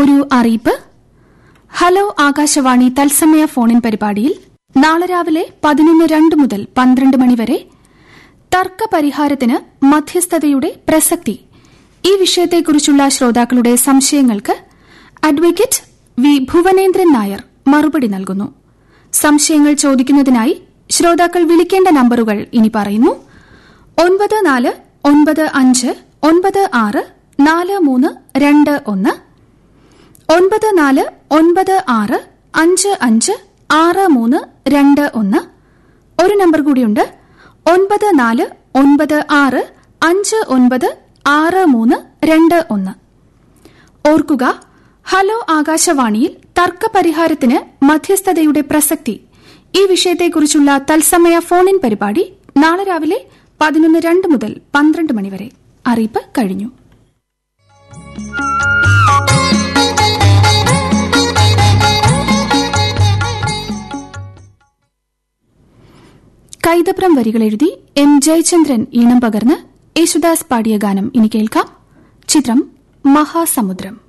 ഒരു അറിയിപ്പ്. ഹലോ ആകാശവാണി തത്സമയ ഫോണിൻ പരിപാടിയിൽ നാളെ രാവിലെ 11:02 മുതൽ 12 മണിവരെ തർക്കപരിഹാരത്തിന് മധ്യസ്ഥതയുടെ പ്രസക്തി ഈ വിഷയത്തെക്കുറിച്ചുള്ള ശ്രോതാക്കളുടെ സംശയങ്ങൾക്ക് അഡ്വക്കേറ്റ് വി ഭുവനേന്ദ്രൻ നായർ മറുപടി നൽകുന്നു. സംശയങ്ങൾ ചോദിക്കുന്നതിനായി ശ്രോതാക്കൾ വിളിക്കേണ്ട നമ്പറുകൾ ഇനി പറയുന്നു. 9495964321 9496556321. ഒരു നമ്പർ കൂടിയുണ്ട്, 9496596321. ഓർക്കുക, ഹലോ ആകാശവാണിയിൽ തർക്കപരിഹാരത്തിന് മധ്യസ്ഥതയുടെ പ്രസക്തി ഈ വിഷയത്തെക്കുറിച്ചുള്ള തത്സമയ ഫോണിൻ പരിപാടി നാളെ രാവിലെ 11:02 മുതൽ 12 മണിവരെ. അറിയിപ്പ് കഴിഞ്ഞു. കൈതപ്രം വരികളെഴുതി എം ജയചന്ദ്രൻ ഈണം പകർന്ന് യേശുദാസ് പാടിയ ഗാനം ഇനി കേൾക്കാം. ചിത്രം മഹാസമുദ്രം.